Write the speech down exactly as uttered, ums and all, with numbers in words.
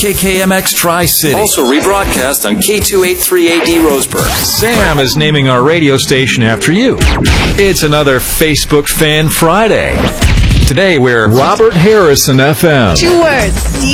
K K M X Tri-City. Also rebroadcast on K two eighty-three A D Roseburg. Sam is naming our radio station after you. It's another Facebook Fan Friday. Today we're Robert Harrison F M. Two words.